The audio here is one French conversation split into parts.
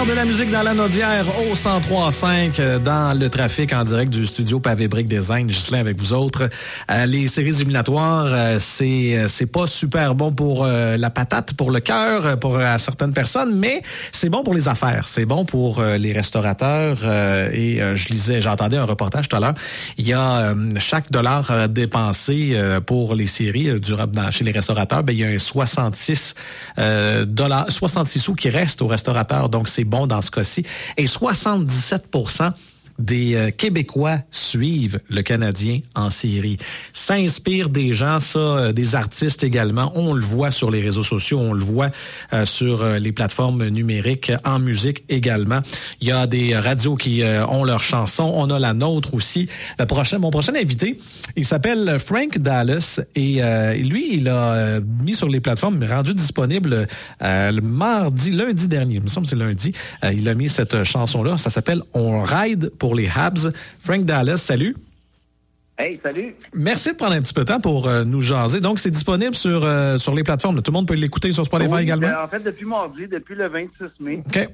de la musique dans la Naudière au 103.5 dans le trafic en direct du studio Pavé Brick Design. Ghislain avec vous autres. Les séries éliminatoires, c'est pas super bon pour la patate, pour le cœur, pour certaines personnes, mais c'est bon pour les affaires. C'est bon pour les restaurateurs. J'entendais un reportage tout à l'heure. Il y a chaque dollar dépensé pour les séries chez les restaurateurs, il y a un 66 sous qui restent aux restaurateurs. Donc, c'est bon dans ce cas-ci. Et 77% des Québécois suivent le Canadien en série. Ça inspire des gens, des artistes également. On le voit sur les réseaux sociaux, on le voit sur les plateformes numériques, en musique également. Il y a des radios qui ont leurs chansons. On a la nôtre aussi. Mon prochain invité, il s'appelle Frank Dallas et lui, il a mis sur les plateformes, rendu disponible lundi dernier. Il me semble que c'est lundi. Il a mis cette chanson-là. Ça s'appelle « On ride pour les Habs ». Frank Dallas, salut. Hey, salut. Merci de prendre un petit peu de temps pour nous jaser. Donc, c'est disponible sur les plateformes. Tout le monde peut l'écouter sur Spotify également? En fait, depuis mardi, depuis le 26 mai. OK.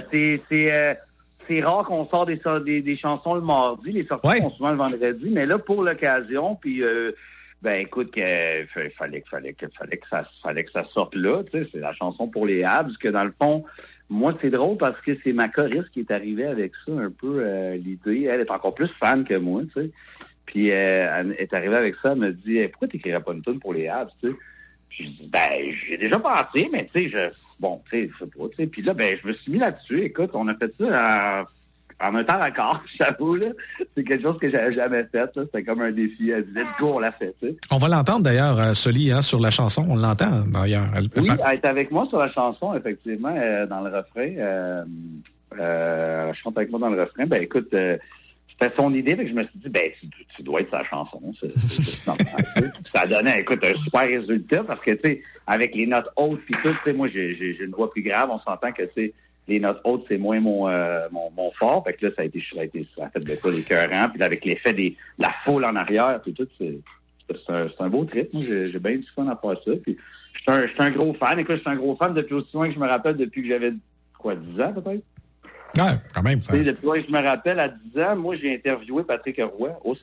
C'est rare qu'on sort des chansons le mardi. Les sorties sont souvent le vendredi. Mais là, pour l'occasion, puis... écoute, fallait que ça sorte là. Tu sais, c'est la chanson pour les Habs, que dans le fond... Moi, c'est drôle parce que c'est ma choriste qui est arrivée avec ça, un peu l'idée. Elle est encore plus fan que moi, tu sais. Puis elle est arrivée avec ça, elle me dit pourquoi t'écrirais pas une tune pour les Habs, tu sais? Puis je dis j'ai déjà pensé, mais tu sais, je sais pas, tu sais. Puis là, je me suis mis là-dessus. Écoute, on a fait ça en un temps record, j'avoue, là. C'est quelque chose que j'avais jamais fait, là. C'était comme un défi. Elle disait, du coup, on l'a fait, tu sais. On va l'entendre, d'ailleurs, Soli, sur la chanson. On l'entend, d'ailleurs. Oui, elle est avec moi sur la chanson, effectivement, dans le refrain. Elle chante avec moi dans le refrain. Écoute, c'était son idée, fait que je me suis dit, tu dois être sa chanson. C'est normal. Ça donnait, écoute, un super résultat parce que, tu sais, avec les notes hautes puis tout, tu sais, moi, j'ai une voix plus grave. On s'entend que, tu sais, les notes hautes, c'est moins mon fort. Fait que là, ça a fait de quoi l'écœurant. Puis là, avec l'effet de la foule en arrière, puis tout, c'est un beau trip. Moi, j'ai bien du fun à faire ça. Puis je suis un gros fan. Écoute, je suis un gros fan depuis aussi loin que je me rappelle, depuis que j'avais, 10 ans, peut-être? Ouais, quand même. Ça... Depuis que je me rappelle, à 10 ans, moi, j'ai interviewé Patrick Roy au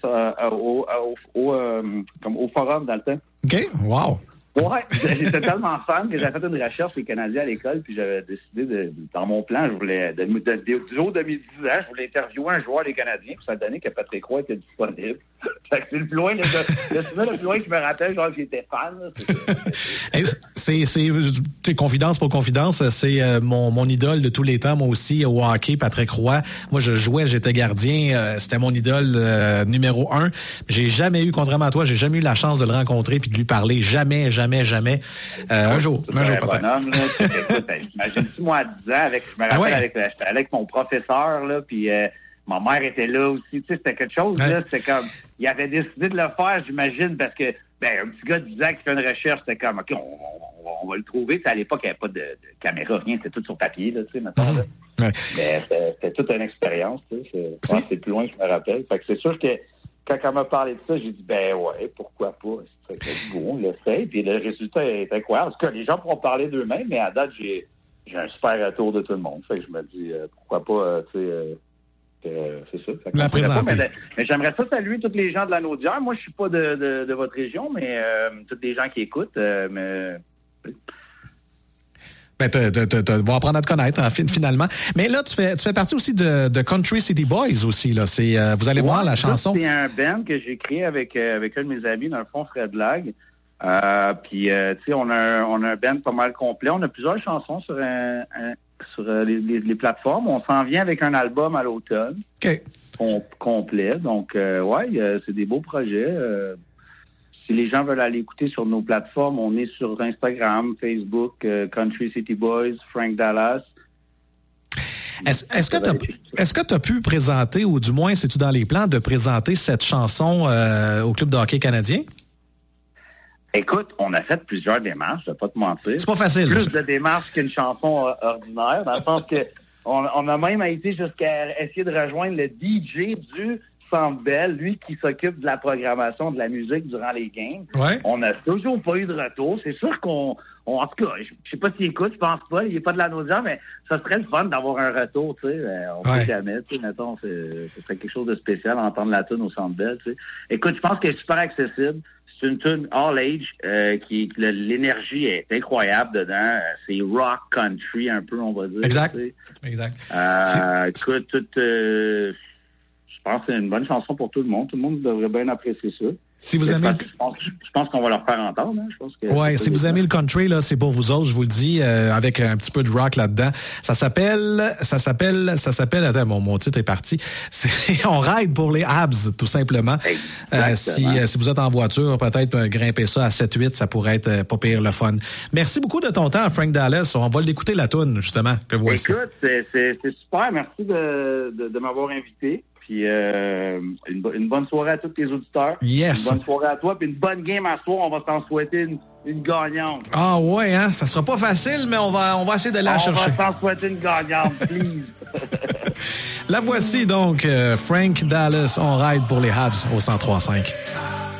forum dans le temps. OK, wow! Ouais, j'étais tellement fan que j'avais fait une recherche sur les Canadiens à l'école, puis j'avais décidé dans mon plan, je voulais, du jour de mes 10 ans, je voulais interviewer un joueur des Canadiens, puis ça donnait que Patrick Roy était disponible. Fait que c'est le plus loin, le plus loin que je me rappelle, genre, j'étais fan, là. C'est confidence pour confidence, c'est mon idole de tous les temps, moi aussi, au hockey, Patrick Roy. Moi, je jouais, j'étais gardien, c'était mon idole numéro 1. J'ai jamais eu, contrairement à toi, j'ai jamais eu la chance de le rencontrer puis de lui parler. Jamais. Un jour peut-être. Imagine-tu, moi, à 10 ans, je me rappelle, j'étais avec mon professeur, là, puis ma mère était là aussi. Tu sais, c'était quelque chose, là. C'était comme, il avait décidé de le faire, j'imagine, parce que, un petit gars de 10 ans qui fait une recherche, c'était comme, OK, on va le trouver. Tu sais, à l'époque, il n'y avait pas de caméra, rien, c'était tout sur papier, là, tu sais, maintenant, là. Ouais. Mais c'était toute une expérience, tu sais. C'est le plus loin que je me rappelle. Fait que c'est sûr que, quand elle m'a parlé de ça, j'ai dit, pourquoi pas? C'est bon, on le fait. Puis le résultat est incroyable. En tout cas, les gens pourront parler d'eux-mêmes, mais à date, j'ai un super retour de tout le monde. Fait que je me dis, pourquoi pas, c'est ça. La présenter. Mais j'aimerais ça saluer tous les gens de la Naudière. Moi, je suis pas de votre région, mais tous les gens qui écoutent, tu vas apprendre à te connaître, finalement. Mais là, tu fais partie aussi de Country City Boys aussi, là. Vous allez voir la chanson. C'est un band que j'ai créé avec un de mes amis, dans le fond, Fred Lag. Puis, tu sais, on a un band pas mal complet. On a plusieurs chansons sur les plateformes. On s'en vient avec un album à l'automne. OK. Complet. Donc, c'est des beaux projets. Si les gens veulent aller écouter sur nos plateformes, on est sur Instagram, Facebook, Country City Boys, Frank Dallas. Est-ce que tu as pu présenter, ou du moins, c'est-tu dans les plans, de présenter cette chanson au Club de hockey canadien? Écoute, on a fait plusieurs démarches, je vais pas te mentir. C'est pas facile. Plus de démarches qu'une chanson ordinaire, dans le sens que on a même été jusqu'à essayer de rejoindre le DJ du Centre Bell, lui qui s'occupe de la programmation de la musique durant les games. Ouais. On n'a toujours pas eu de retour. C'est sûr en tout cas, je sais pas s'il écoute, je pense pas, il n'est pas de la nausée, mais ça serait le fun d'avoir un retour, tu sais. On peut jamais, tu sais, mettons, ce serait quelque chose de spécial entendre la tune au Centre Bell, tu sais. Écoute, je pense qu'elle est super accessible. C'est une tune all age, l'énergie est incroyable dedans. C'est rock country un peu, on va dire. Exact. Tu sais. Exact. Écoute, je pense que c'est une bonne chanson pour tout le monde. Tout le monde devrait bien apprécier ça. Si vous aimez je pense qu'on va leur faire entendre. Hein. Je pense que si vous aimez le country, là, c'est pour vous autres, je vous le dis, avec un petit peu de rock là-dedans. Ça s'appelle, attends, mon titre est parti. On ride pour les Habs, tout simplement. Si vous êtes en voiture, peut-être grimper ça à 7-8, ça pourrait être pas pire le fun. Merci beaucoup de ton temps, Frank Dallas. On va le d'écouter la toune, justement, que voici. Écoute, c'est super. Merci de m'avoir invité. Puis une bonne soirée à tous tes auditeurs. Yes. Une bonne soirée à toi. Puis une bonne game à soir. On va t'en souhaiter une gagnante. Ah ouais, hein? Ça sera pas facile, mais on va essayer de la chercher. On va t'en souhaiter une gagnante, please. La voici donc, Frank Dallas. On ride pour les Habs au 103.5.